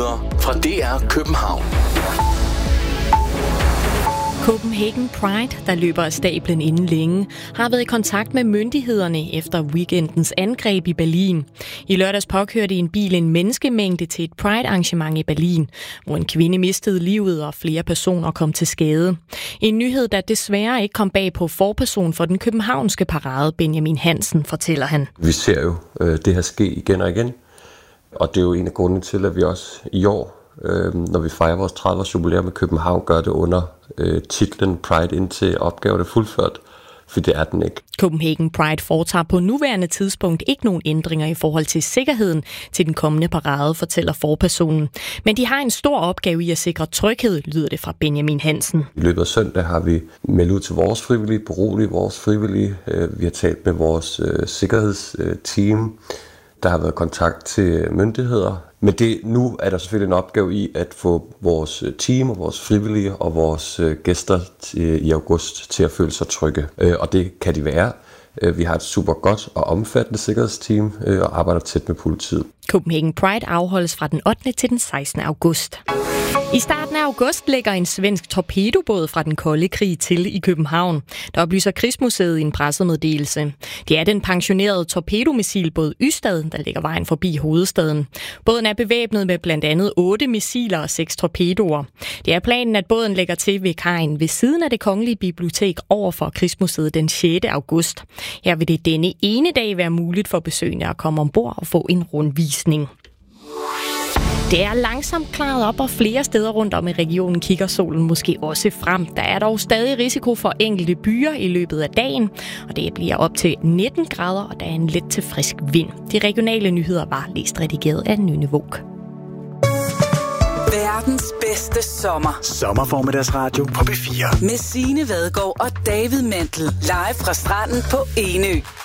nyheder fra DR København. Copenhagen Pride, der løber af stablen inden længe, har været i kontakt med myndighederne efter weekendens angreb i Berlin. I lørdags påkørte en bil en menneskemængde til et Pride-arrangement i Berlin, hvor en kvinde mistede livet og flere personer kom til skade. En nyhed, der desværre ikke kom bag på forperson for den københavnske parade, Benjamin Hansen, fortæller han. Vi ser jo det her ske igen og igen, og det er jo en af grundene til, at vi også i år, når vi fejrer vores 30-års jubilæum med København, gør det under titlen Pride indtil opgaven er fuldført, for det er den ikke. Copenhagen Pride foretager på nuværende tidspunkt ikke nogen ændringer i forhold til sikkerheden til den kommende parade, fortæller forpersonen. Men de har en stor opgave i at sikre tryghed, lyder det fra Benjamin Hansen. I løbet af søndag har vi meldt ud til vores frivillige, beroliget vores frivillige. Vi har talt med vores sikkerhedsteam. Der har været kontakt til myndigheder. Men nu er der selvfølgelig en opgave i at få vores team og vores frivillige og vores gæster i august til at føle sig trygge. Og det kan de være. Vi har et super godt og omfattende sikkerhedsteam og arbejder tæt med politiet. Copenhagen Pride afholdes fra den 8. til den 16. august. I starten af august lægger en svensk torpedobåd fra den kolde krig til i København. Der oplyser Krigsmuseet i en pressemeddelelse. Det er den pensionerede torpedomissilbåd Ystad, der lægger vejen forbi hovedstaden. Båden er bevæbnet med blandt andet 8 missiler og 6 torpedoer. Det er planen, at båden lægger til ved kajen ved siden af det kongelige bibliotek over for Krigsmuseet den 6. august. Her vil det denne ene dag være muligt for besøgende at komme ombord og få en rundvisning. Det er langsomt klaret op, og flere steder rundt om i regionen kigger solen måske også frem. Der er dog stadig risiko for enkelte byer i løbet af dagen, og det bliver op til 19 grader, og der er en let til frisk vind. De regionale nyheder var læst redigeret af Nynne Våg. Verdens bedste sommer. Sommerformiddagsradio på P4. Med Signe Vadgaard og David Mantel. Live fra stranden på Enø.